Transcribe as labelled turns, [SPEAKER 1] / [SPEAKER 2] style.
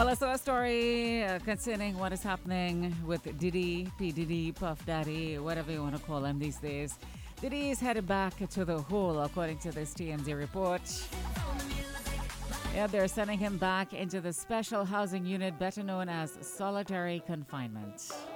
[SPEAKER 1] Well, I saw a story concerning what is happening with Diddy, P. Diddy, Puff Daddy, whatever you want to call him these days. Diddy is headed back to the hole, according to this TMZ report. Yeah, they're sending him back into the special housing unit, better known as solitary confinement.